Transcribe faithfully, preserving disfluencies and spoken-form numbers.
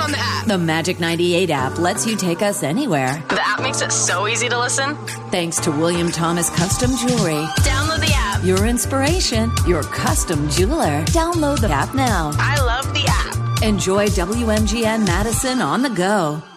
on the app. The Magic ninety-eight app lets you take us anywhere. The app makes it so easy to listen. Thanks to William Thomas Custom Jewelry. Download the app. Your inspiration, your custom jeweler. Download the app now. I love the app. Enjoy W M G N Madison on the go.